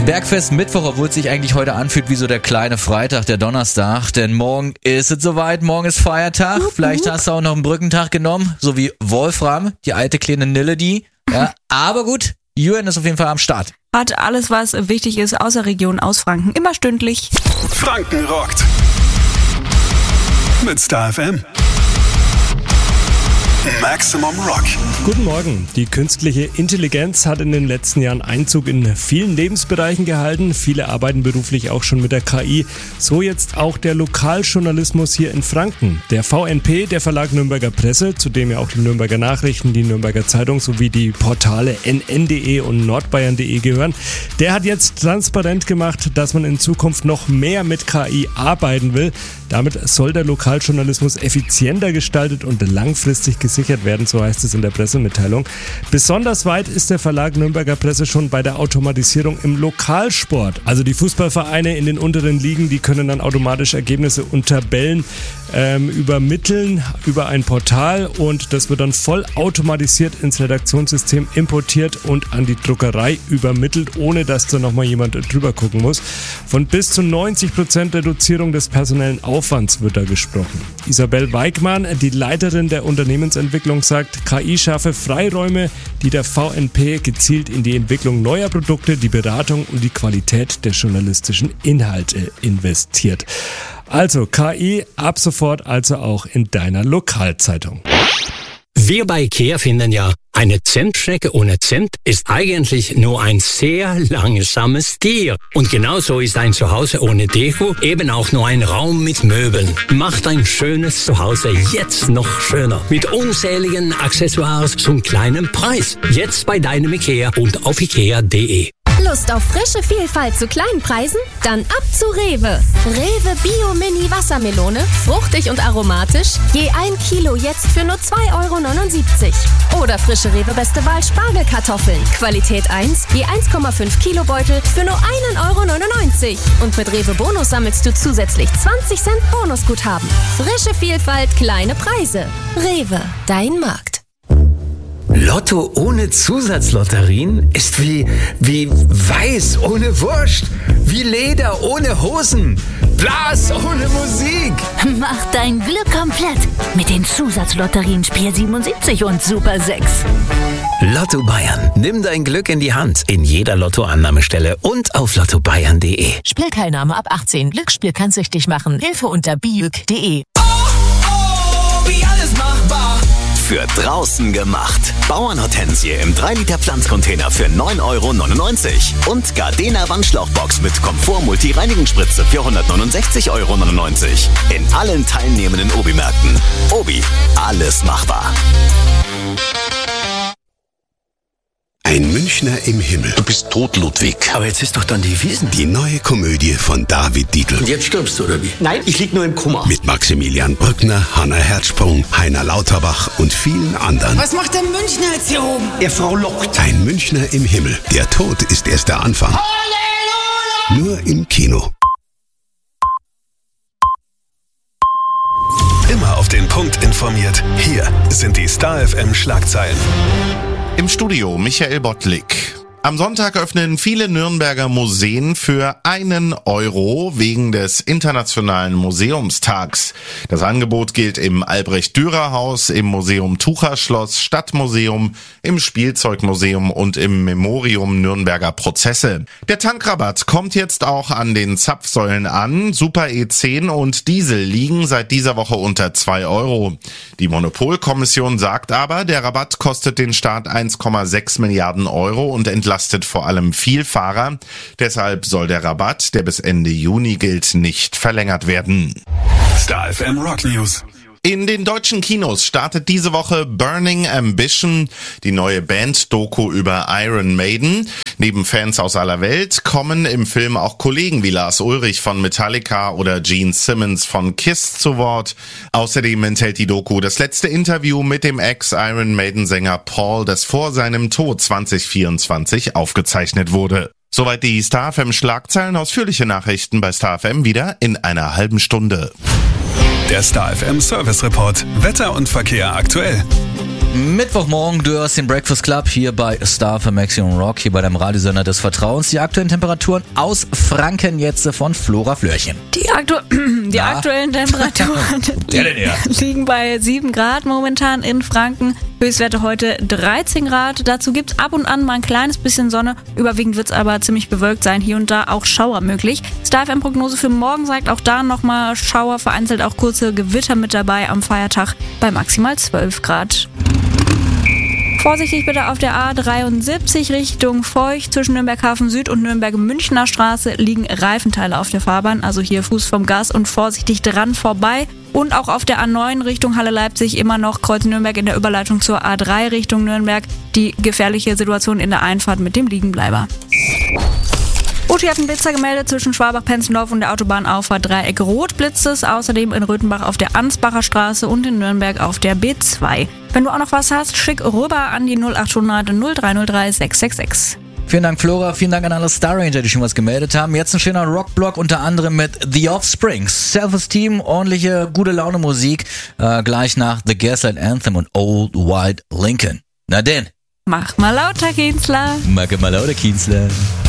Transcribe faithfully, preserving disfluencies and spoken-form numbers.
Bergfest Mittwoch, obwohl es sich eigentlich heute anfühlt wie so der kleine Freitag, der Donnerstag. Denn morgen ist es soweit, morgen ist Feiertag. Vielleicht hast du auch noch einen Brückentag genommen, so wie Wolfram, die alte kleine Nille, die. Ja, aber gut, Jürgen ist auf jeden Fall am Start. Hat alles, was wichtig ist, außer Region aus Franken, immer stündlich. Franken rockt. Mit Star F M. Maximum Rock. Guten Morgen. Die künstliche Intelligenz hat in den letzten Jahren Einzug in vielen Lebensbereichen gehalten. Viele arbeiten beruflich auch schon mit der K I. So jetzt auch der Lokaljournalismus hier in Franken. Der V N P, der Verlag Nürnberger Presse, zu dem ja auch die Nürnberger Nachrichten, die Nürnberger Zeitung sowie die Portale N N punkt de und nordbayern punkt de gehören, der hat jetzt transparent gemacht, dass man in Zukunft noch mehr mit K I arbeiten will. Damit soll der Lokaljournalismus effizienter gestaltet und langfristig gesichert werden, so heißt es in der Pressemitteilung. Besonders weit ist der Verlag Nürnberger Presse schon bei der Automatisierung im Lokalsport. Also die Fußballvereine in den unteren Ligen, die können dann automatisch Ergebnisse und Tabellen ähm, übermitteln über ein Portal und das wird dann voll automatisiert ins Redaktionssystem importiert und an die Druckerei übermittelt, ohne dass da nochmal jemand drüber gucken muss. Von bis zu neunzig Prozent Reduzierung des personellen Aufwands wird da gesprochen. Isabel Weigmann, die Leiterin der Unternehmensentwicklung, sagt, K I schaffe Freiräume, die der V N P gezielt in die Entwicklung neuer Produkte, die Beratung und die Qualität der journalistischen Inhalte investiert. Also K I ab sofort also auch in deiner Lokalzeitung. Wir bei IKEA finden ja, eine Zentstrecke ohne Zent ist eigentlich nur ein sehr langsames Tier. Und genauso ist ein Zuhause ohne Deko eben auch nur ein Raum mit Möbeln. Macht ein schönes Zuhause jetzt noch schöner. Mit unzähligen Accessoires zum kleinen Preis. Jetzt bei deinem IKEA und auf ikea punkt de. Lust auf frische Vielfalt zu kleinen Preisen? Dann ab zu Rewe. Rewe Bio Mini Wassermelone, fruchtig und aromatisch, je ein Kilo jetzt für nur zwei Euro neunundsiebzig. Oder frische Rewe Beste Wahl Spargelkartoffeln, Qualität eins, je eins Komma fünf Kilo Beutel für nur einen Euro neunundneunzig. Und mit Rewe Bonus sammelst du zusätzlich zwanzig Cent Bonusguthaben. Frische Vielfalt, kleine Preise. Rewe, dein Markt. Lotto ohne Zusatzlotterien ist wie, wie Weiß ohne Wurst, wie Leder ohne Hosen, Blas ohne Musik. Mach dein Glück komplett mit den Zusatzlotterien Spiel siebenundsiebzig und Super sechs. Lotto Bayern. Nimm dein Glück in die Hand. In jeder Lottoannahmestelle und auf lotto bayern punkt de. Spielteilnahme ab achtzehn. Glücksspiel kann süchtig machen. Hilfe unter biuk punkt de. Oh, oh, wie alles machbar. Für draußen gemacht. Bauernhortensie im drei Liter Pflanzcontainer für neun Euro neunundneunzig. Und Gardena Wandschlauchbox mit Komfort-Multi-Reinigungsspritze für hundertneunundsechzig Euro neunundneunzig. In allen teilnehmenden Obi-Märkten. Obi, alles machbar. Ein Münchner im Himmel. Du bist tot, Ludwig. Aber jetzt ist doch dann die Wiesn. Die neue Komödie von David Dietl. Und jetzt stirbst du, oder wie? Nein, ich lieg nur im Koma. Mit Maximilian Brückner, Hanna Herzsprung, Heiner Lauterbach und vielen anderen. Was macht der Münchner jetzt hier oben? Er Frau lockt. Ein Münchner im Himmel. Der Tod ist erst der Anfang. Halleluja! Nur im Kino. Immer auf den Punkt informiert. Hier sind die Star F M Schlagzeilen. Im Studio Michael Bottlik. Am Sonntag öffnen viele Nürnberger Museen für einen Euro wegen des Internationalen Museumstags. Das Angebot gilt im Albrecht-Dürer-Haus, im Museum Tucherschloss, Stadtmuseum, im Spielzeugmuseum und im Memorium Nürnberger Prozesse. Der Tankrabatt kommt jetzt auch an den Zapfsäulen an. Super E zehn und Diesel liegen seit dieser Woche unter zwei Euro. Die Monopolkommission sagt aber, der Rabatt kostet den Staat eins Komma sechs Milliarden Euro und entlastet Belastet vor allem Vielfahrer. Deshalb soll der Rabatt, der bis Ende Juni gilt, nicht verlängert werden. Star F M Rock News. In den deutschen Kinos startet diese Woche Burning Ambition, die neue Band-Doku über Iron Maiden. Neben Fans aus aller Welt kommen im Film auch Kollegen wie Lars Ulrich von Metallica oder Gene Simmons von Kiss zu Wort. Außerdem enthält die Doku das letzte Interview mit dem Ex-Iron Maiden-Sänger Paul, das vor seinem Tod zwanzig vierundzwanzig aufgezeichnet wurde. Soweit die Star F M Schlagzeilen. Ausführliche Nachrichten bei Star F M wieder in einer halben Stunde. Der Star F M Service Report. Wetter und Verkehr aktuell. Mittwochmorgen, du hörst den Breakfast Club hier bei Star für Maximum Rock, hier bei deinem Radiosender des Vertrauens. Die aktuellen Temperaturen aus Franken jetzt von Flora Flörchen. Die, aktu die Na? aktuellen Temperaturen Der denn her? liegen bei sieben Grad momentan in Franken. Höchstwerte heute dreizehn Grad. Dazu gibt's ab und an mal ein kleines bisschen Sonne. Überwiegend wird's aber ziemlich bewölkt sein. Hier und da auch Schauer möglich. Star F M-Prognose für morgen sagt auch da nochmal Schauer, vereinzelt auch kurze Gewitter mit dabei am Feiertag bei maximal zwölf Grad. Vorsichtig bitte auf der A dreiundsiebzig Richtung Feucht. Zwischen Nürnberg-Hafen Süd und Nürnberg-Münchner Straße liegen Reifenteile auf der Fahrbahn. Also hier Fuß vom Gas und vorsichtig dran vorbei. Und auch auf der A neun Richtung Halle-Leipzig immer noch Kreuz Nürnberg in der Überleitung zur A drei Richtung Nürnberg. Die gefährliche Situation in der Einfahrt mit dem Liegenbleiber. O T hat einen Blitzer gemeldet zwischen Schwabach-Penzendorf und der Autobahnauffahrt Dreieck Rot blitzt es. Außerdem in Röthenbach auf der Ansbacher Straße und in Nürnberg auf der B zwei. Wenn du auch noch was hast, schick rüber an die null achthundert null drei null drei sechs sechs sechs. Vielen Dank, Flora. Vielen Dank an alle Star Ranger, die schon was gemeldet haben. Jetzt ein schöner Rockblock, unter anderem mit The Offspring. Self-Esteem, ordentliche, gute Laune Musik. Äh, gleich nach The Gaslight Anthem und Old White Lincoln. Na denn. Mach mal lauter, Kienzler. Mach mal lauter, Kienzler.